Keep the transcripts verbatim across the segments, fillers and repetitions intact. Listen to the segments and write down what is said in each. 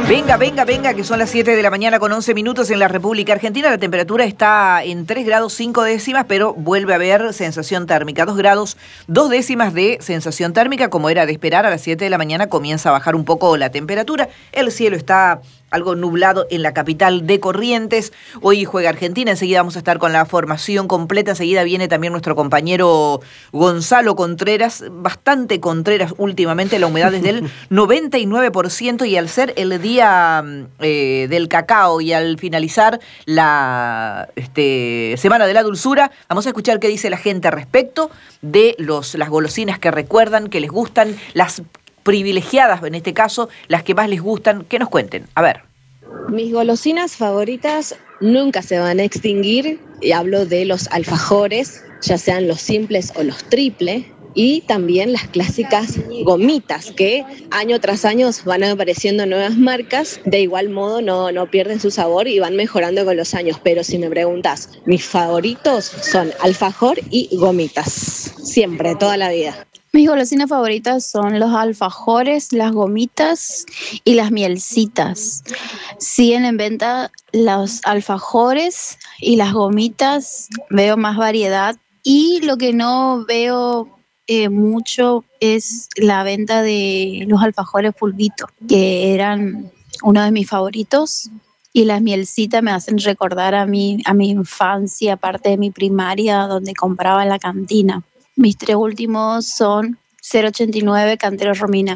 Venga, venga, venga, que son las siete de la mañana con once minutos en la República Argentina. La temperatura está en tres grados cinco décimas, pero vuelve a haber sensación térmica. dos grados dos décimas de sensación térmica, como era de esperar. A las siete de la mañana comienza a bajar un poco la temperatura. El cielo está algo nublado en la capital de Corrientes. Hoy juega Argentina, enseguida vamos a estar con la formación completa. Enseguida viene también nuestro compañero Gonzalo Contreras, bastante Contreras últimamente, la humedad es del noventa y nueve por ciento, y al ser el día eh, del cacao y al finalizar la este, Semana de la Dulzura, vamos a escuchar qué dice la gente respecto de los, las golosinas que recuerdan, que les gustan, las privilegiadas en este caso, las que más les gustan, que nos cuenten. A ver. Mis golosinas favoritas nunca se van a extinguir, y hablo de los alfajores, ya sean los simples o los triple, y también las clásicas gomitas, que año tras año van apareciendo nuevas marcas, de igual modo no, no pierden su sabor y van mejorando con los años, pero si me preguntas, mis favoritos son alfajor y gomitas, siempre, toda la vida. Mis golosinas favoritas son los alfajores, las gomitas y las mielcitas. Siguen en venta los alfajores y las gomitas, veo más variedad, y lo que no veo eh, mucho es la venta de los alfajores Fulvito, que eran uno de mis favoritos, y las mielcitas me hacen recordar a mi, a mi infancia, parte de mi primaria, donde compraba en la cantina. Mis tres últimos son cero ochenta y nueve Cantero Romina.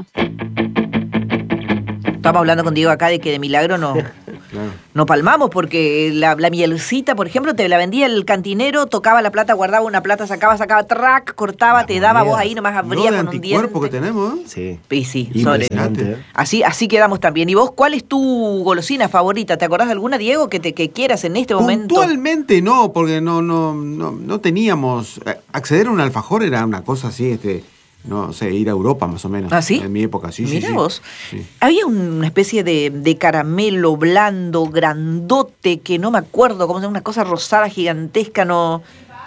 Estamos hablando con Diego acá de que de milagro no, claro. no palmamos, porque la, la mielcita, por ejemplo, te la vendía el cantinero, tocaba la plata, guardaba una plata, sacaba, sacaba, track, cortaba, la te daba, vos ahí nomás abría no, con un diente. Que tenemos, ¿eh? Sí. Y sí, impresionante. Sobre. Así, así quedamos también. ¿Y vos cuál es tu golosina favorita? ¿Te acordás de alguna, Diego, que te que quieras en este momento? Puntualmente no, porque no, no, no, no teníamos. Acceder a un alfajor era una cosa así, este. No sé, ir a Europa más o menos. ¿Ah, sí? En mi época, sí, Mirá sí. vos. Sí. Había una especie de, de caramelo blando, grandote, que no me acuerdo, como una cosa rosada gigantesca, no...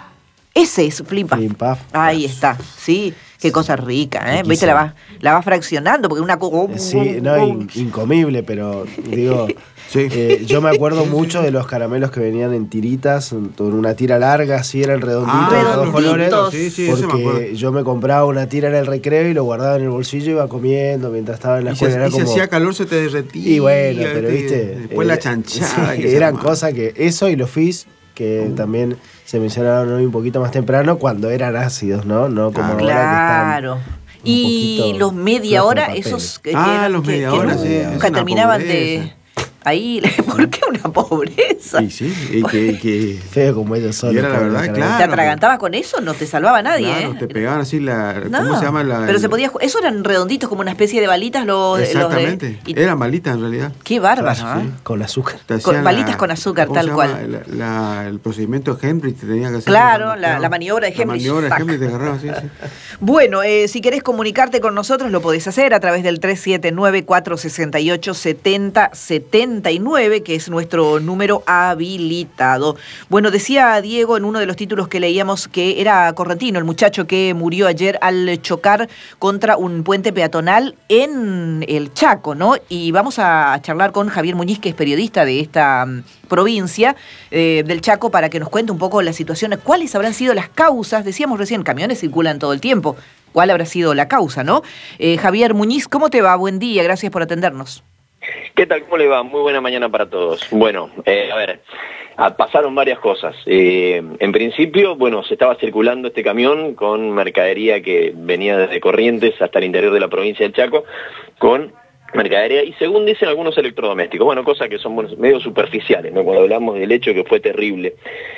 Ese es Flimpa. Flimpa. Ahí está, sí. Qué sí. Cosa rica, ¿eh? Viste, la vas la va fraccionando, porque una cosa... Sí, no, in, incomible, pero digo... Sí. Eh, yo me acuerdo mucho de los caramelos que venían en tiritas, con una tira larga, así eran redonditos, ah, de todos colores, sí, sí, porque me yo me compraba una tira en el recreo y lo guardaba en el bolsillo y iba comiendo mientras estaba en la y escuela. Se, era y como... si hacía calor se te derretía. Y bueno, pero te, viste... Después eh, la chanchada. Sí, eran cosas que... Eso y los fizz, que uh. también se mencionaron hoy un poquito más temprano, cuando eran ácidos, ¿no? No como ah, ahora claro. que están y los media hora, esos que, ah, eran, los media que, hora, que sí, nunca terminaban de... Ahí, ¿por qué una pobreza? Sí, sí, y que, que feo como ellos son. Y era la verdad, claro. ¿Te atragantabas con eso? No te salvaba nadie, claro, ¿eh? te pegaban así la... No, ¿cómo se llama? La, pero el... se podía... Eso eran redonditos, como una especie de balitas. Los, exactamente. Los de, y... Eran balitas, en realidad. Qué bárbaro, claro, ¿eh? Sí. Con azúcar. Con, balitas la, con azúcar, tal La, cual. la, el procedimiento de Henry te tenía que hacer... Claro, la, la maniobra de Henry. La maniobra de Henry te agarraba, sí, sí. Bueno, eh, si querés comunicarte con nosotros, lo podés hacer a través del tres siete nueve, cuatro seis ocho, siete cero siete nueve, que es nuestro número habilitado. Bueno, decía Diego en uno de los títulos que leíamos que era correntino, el muchacho que murió ayer al chocar contra un puente peatonal en el Chaco, ¿no? Y vamos a charlar con Javier Muñiz, que es periodista de esta um, provincia eh, del Chaco, para que nos cuente un poco la situación, cuáles habrán sido las causas. Decíamos recién, camiones circulan todo el tiempo. ¿Cuál habrá sido la causa, no? Eh, Javier Muñiz, ¿cómo te va? Buen día, gracias por atendernos. ¿Qué tal? ¿Cómo le va? Muy buena mañana para todos. Bueno, eh, a ver, pasaron varias cosas. Eh, en principio, bueno, se estaba circulando este camión con mercadería que venía desde Corrientes hasta el interior de la provincia del Chaco, con mercadería y, según dicen, algunos electrodomésticos. Bueno, cosas que son bueno, medio superficiales, ¿no? Cuando hablamos del hecho que fue terrible.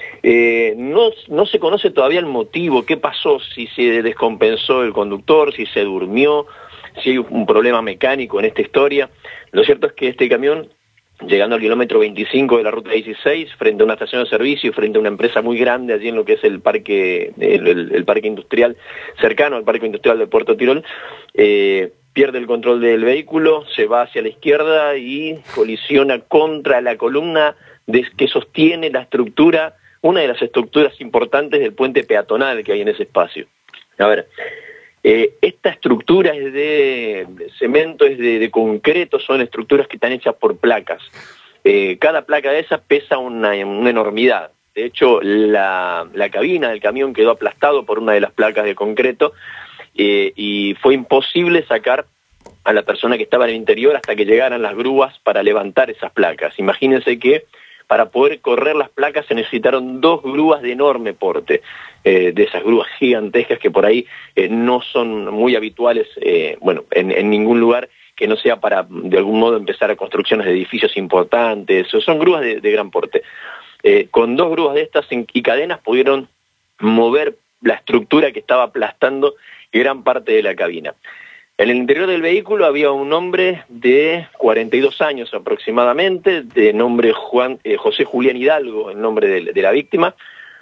Eh, no, no se conoce todavía el motivo, qué pasó, si se descompensó el conductor, si se durmió, si hay un problema mecánico en esta historia. Lo cierto es que este camión, llegando al kilómetro veinticinco de la ruta dieciséis, frente a una estación de servicio y frente a una empresa muy grande allí en lo que es el parque, el, el, el parque industrial cercano al parque industrial de Puerto Tirol, eh, pierde el control del vehículo, se va hacia la izquierda y colisiona contra la columna de, que sostiene la estructura, una de las estructuras importantes del puente peatonal que hay en ese espacio. A ver, Eh, esta estructura es de, de cemento, es de, de concreto, son estructuras que están hechas por placas. Eh, cada placa de esas pesa una, una enormidad. De hecho, la, la cabina del camión quedó aplastado por una de las placas de concreto eh, y fue imposible sacar a la persona que estaba en el interior hasta que llegaran las grúas para levantar esas placas. Imagínense que para poder correr las placas se necesitaron dos grúas de enorme porte, eh, de esas grúas gigantescas que por ahí eh, no son muy habituales, eh, bueno, en, en ningún lugar que no sea para, de algún modo, empezar a construcciones de edificios importantes. Son grúas de, de gran porte. Eh, con dos grúas de estas y cadenas pudieron mover la estructura que estaba aplastando gran parte de la cabina. En el interior del vehículo había un hombre de cuarenta y dos años aproximadamente, de nombre Juan, eh, José Julián Hidalgo, el nombre de, de la víctima,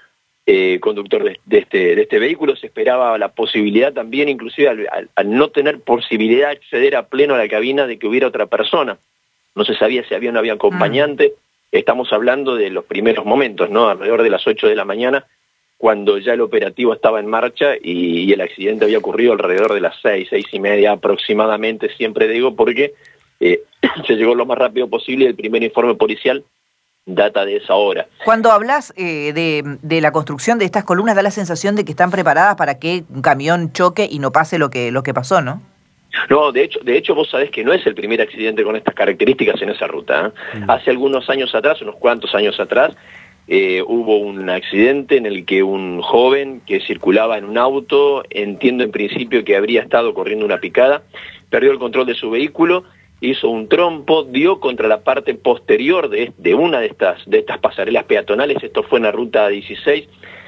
eh, conductor de, de, este, de este vehículo. Se esperaba la posibilidad también, inclusive al, al, al no tener posibilidad de acceder a pleno a la cabina, de que hubiera otra persona. No se sabía si había o no había acompañante. Mm. Estamos hablando de los primeros momentos, ¿no? Alrededor de las ocho de la mañana, cuando ya el operativo estaba en marcha y, y el accidente había ocurrido alrededor de las seis, seis y media aproximadamente, siempre digo, porque eh, se llegó lo más rápido posible y el primer informe policial data de esa hora. Cuando hablas eh, de, de la construcción de estas columnas, da la sensación de que están preparadas para que un camión choque y no pase lo que, lo que pasó, ¿no? No, de hecho, de hecho vos sabés que no es el primer accidente con estas características en esa ruta, ¿eh? Mm. Hace algunos años atrás, unos cuantos años atrás, Eh, hubo un accidente en el que un joven que circulaba en un auto, entiendo en principio que habría estado corriendo una picada, perdió el control de su vehículo, hizo un trompo, dio contra la parte posterior de, de una de estas, de estas pasarelas peatonales. Esto fue en la ruta dieciséis,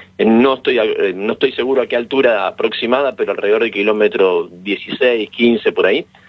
no estoy, no estoy seguro a qué altura aproximada, pero alrededor del kilómetro dieciséis, quince por ahí.